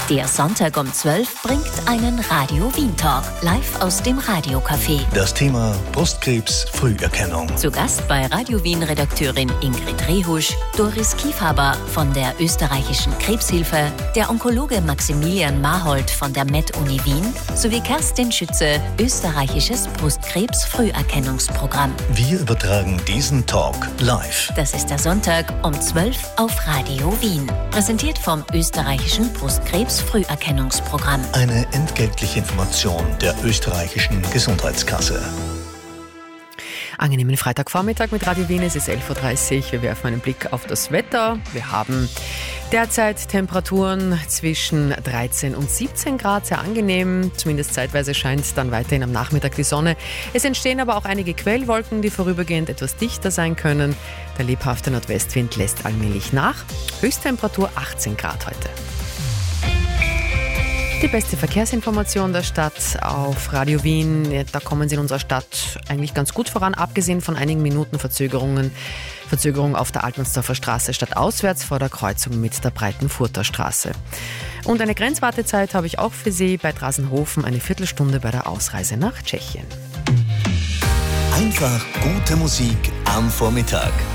Der Sonntag um 12 bringt einen Radio Wien Talk live aus dem Radiocafé. Das Thema Brustkrebs Früherkennung. Zu Gast bei Radio Wien Redakteurin Ingrid Rehusch, Doris Kiefhaber von der österreichischen Krebshilfe, der Onkologe Maximilian Marhold von der Med-Uni Wien sowie Kerstin Schütze, österreichisches Brustkrebs Früherkennungsprogramm. Wir übertragen diesen Talk live. Das ist der Sonntag um 12 auf Radio Wien. Präsentiert vom österreichischen Brustkrebs Früherkennungsprogramm. Eine entgeltliche Information der österreichischen Gesundheitskasse. Angenehmen Freitagvormittag mit Radio Wien, es ist 11.30 Uhr. Wir werfen einen Blick auf das Wetter. Wir haben derzeit Temperaturen zwischen 13 und 17 Grad, sehr angenehm. Zumindest zeitweise scheint dann weiterhin am Nachmittag die Sonne. Es entstehen aber auch einige Quellwolken, die vorübergehend etwas dichter sein können. Der lebhafte Nordwestwind lässt allmählich nach. Höchsttemperatur 18 Grad heute. Die beste Verkehrsinformation der Stadt auf Radio Wien. Da kommen Sie in unserer Stadt eigentlich ganz gut voran, abgesehen von einigen Minuten Verzögerung auf der Altmannsdorfer Straße stadtauswärts vor der Kreuzung mit der Breitenfurter Straße. Und eine Grenzwartezeit habe ich auch für Sie bei Drasenhofen, eine Viertelstunde bei der Ausreise nach Tschechien. Einfach gute Musik am Vormittag.